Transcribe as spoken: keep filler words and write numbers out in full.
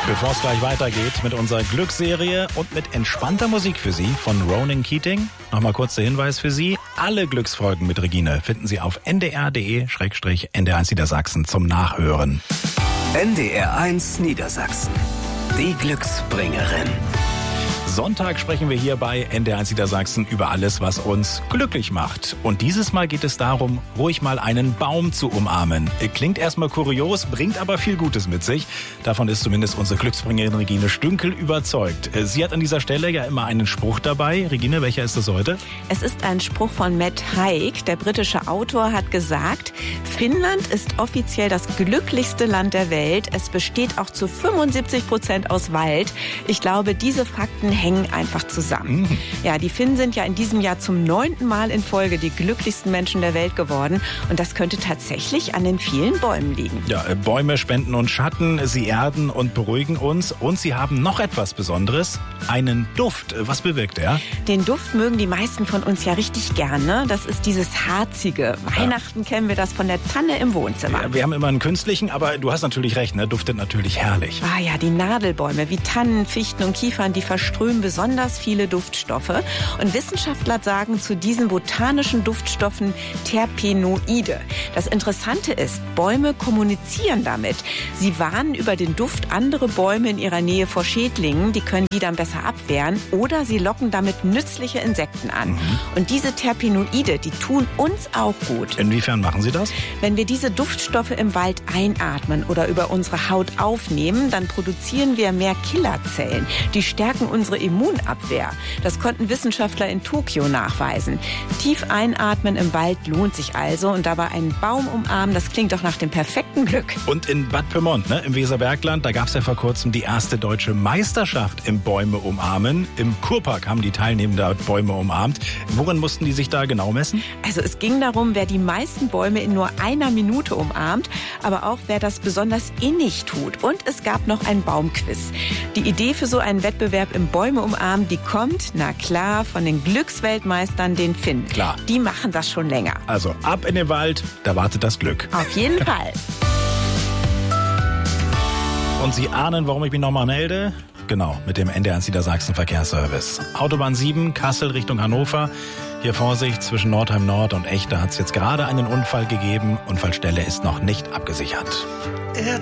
Bevor es gleich weitergeht mit unserer Glücksserie und mit entspannter Musik für Sie von Ronan Keating, nochmal kurz der Hinweis für Sie. Alle Glücksfolgen mit Regine finden Sie auf n d r punkt d e slash n d r eins Niedersachsen zum Nachhören. N D R eins Niedersachsen, die Glücksbringerin. Sonntag sprechen wir hier bei N D R eins Niedersachsen über alles, was uns glücklich macht. Und dieses Mal geht es darum, ruhig mal einen Baum zu umarmen. Klingt erstmal kurios, bringt aber viel Gutes mit sich. Davon ist zumindest unsere Glücksbringerin Regine Stünkel überzeugt. Sie hat an dieser Stelle ja immer einen Spruch dabei. Regine, welcher ist das heute? Es ist ein Spruch von Matt Haig. Der britische Autor hat gesagt, Finnland ist offiziell das glücklichste Land der Welt. Es besteht auch zu fünfundsiebzig Prozent aus Wald. Ich glaube, diese Fakten hängen einfach zusammen. Mhm. Ja, die Finnen sind ja in diesem Jahr zum neunten Mal in Folge die glücklichsten Menschen der Welt geworden. Und das könnte tatsächlich an den vielen Bäumen liegen. Ja, Bäume spenden uns Schatten, sie erden und beruhigen uns. Und sie haben noch etwas Besonderes, einen Duft. Was bewirkt er? Den Duft mögen die meisten von uns ja richtig gerne. Das ist dieses Harzige. Ja. Weihnachten kennen wir das von der Tanne im Wohnzimmer. Ja, wir haben immer einen künstlichen, aber du hast natürlich recht, ne? Duftet natürlich herrlich. Ah ja, die Nadelbäume wie Tannen, Fichten und Kiefern, die verströmen besonders viele Duftstoffe. Und Wissenschaftler sagen zu diesen botanischen Duftstoffen Terpenoide. Das Interessante ist, Bäume kommunizieren damit. Sie warnen über den Duft andere Bäume in ihrer Nähe vor Schädlingen. Die können die dann besser abwehren. Oder sie locken damit nützliche Insekten an. Mhm. Und diese Terpenoide, die tun uns auch gut. Inwiefern machen sie das? Wenn wir diese Duftstoffe im Wald einatmen oder über unsere Haut aufnehmen, dann produzieren wir mehr Killerzellen. Die stärken unsere Immunabwehr. Das konnten Wissenschaftler in Tokio nachweisen. Tief einatmen im Wald lohnt sich also und dabei einen Baum umarmen, das klingt doch nach dem perfekten Glück. Und in Bad Pyrmont, ne, im Weserbergland, da gab es ja vor kurzem die erste deutsche Meisterschaft im Bäume umarmen. Im Kurpark haben die Teilnehmer Bäume umarmt. Worin mussten die sich da genau messen? Also es ging darum, wer die meisten Bäume in nur einer Minute umarmt, aber auch wer das besonders innig tut. Und es gab noch ein Baumquiz. Die Idee für so einen Wettbewerb im Bäume umarmen, die kommt, na klar, von den Glücksweltmeistern, den Finnen. Klar. Die machen das schon länger. Also ab in den Wald, da wartet das Glück. Auf jeden Fall. Und Sie ahnen, warum ich mich nochmal melde? Genau, mit dem N D R eins Niedersachsen Verkehrsservice. Autobahn sieben, Kassel Richtung Hannover. Hier Vorsicht, zwischen Nordheim Nord und Echte hat es jetzt gerade einen Unfall gegeben. Unfallstelle ist noch nicht abgesichert.